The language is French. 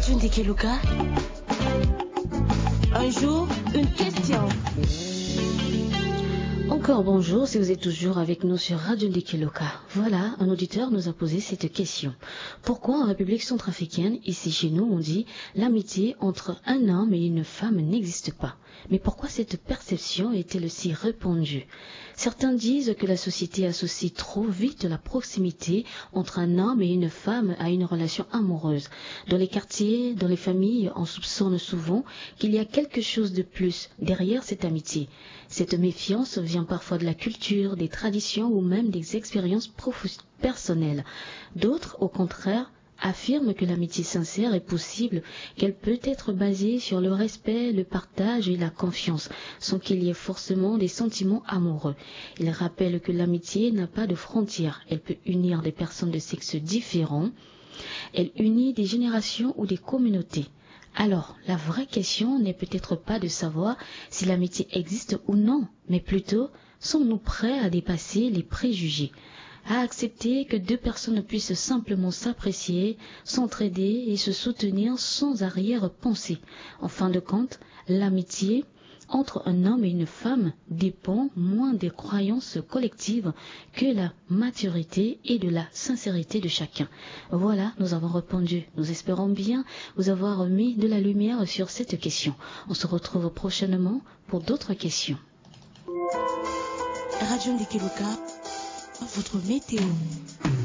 Ndikeluka. Un jour, une question. Encore bonjour si vous êtes toujours avec nous sur Radio Ndikeluka. Voilà, un auditeur nous a posé cette question. Pourquoi en République centrafricaine, ici chez nous, on dit l'amitié entre un homme et une femme n'existe pas? Mais pourquoi cette perception est-elle si répandue? Certains disent que la société associe trop vite la proximité entre un homme et une femme à une relation amoureuse. Dans les quartiers, dans les familles, on soupçonne souvent qu'il y a quelque chose de plus derrière cette amitié. Cette méfiance vient parfois de la culture, des traditions ou même des expériences personnelles. D'autres, au contraire, affirme que l'amitié sincère est possible, qu'elle peut être basée sur le respect, le partage et la confiance, sans qu'il y ait forcément des sentiments amoureux. Il rappelle que l'amitié n'a pas de frontières, elle peut unir des personnes de sexe différents, elle unit des générations ou des communautés. Alors, la vraie question n'est peut-être pas de savoir si l'amitié existe ou non, mais plutôt, sommes-nous prêts à dépasser les préjugés, à accepter que deux personnes puissent simplement s'apprécier, s'entraider et se soutenir sans arrière-pensée. En fin de compte, l'amitié entre un homme et une femme dépend moins des croyances collectives que la maturité et de la sincérité de chacun. Voilà, nous avons répondu. Nous espérons bien vous avoir mis de la lumière sur cette question. On se retrouve prochainement pour d'autres questions. Radio Ndikeluka, votre météo.